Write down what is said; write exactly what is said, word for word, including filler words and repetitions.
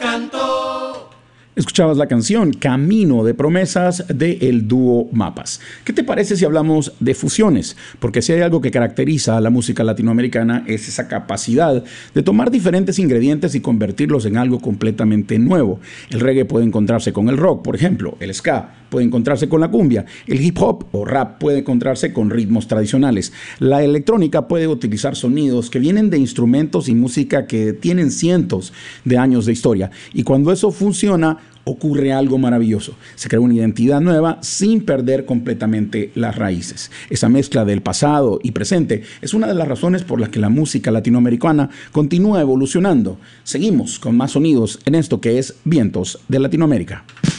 cantó. Escuchabas la canción Camino de Promesas de el dúo Mapas. ¿Qué te parece si hablamos de fusiones? Porque si hay algo que caracteriza a la música latinoamericana es esa capacidad de tomar diferentes ingredientes y convertirlos en algo completamente nuevo. El reggae puede encontrarse con el rock, por ejemplo. El ska puede encontrarse con la cumbia. El hip hop o rap puede encontrarse con ritmos tradicionales. La electrónica puede utilizar sonidos que vienen de instrumentos y música que tienen cientos de años de historia. Y cuando eso funciona, ocurre algo maravilloso. Se crea una identidad nueva sin perder completamente las raíces. Esa mezcla del pasado y presente es una de las razones por las que la música latinoamericana continúa evolucionando. Seguimos con más sonidos en esto que es Vientos de Latinoamérica.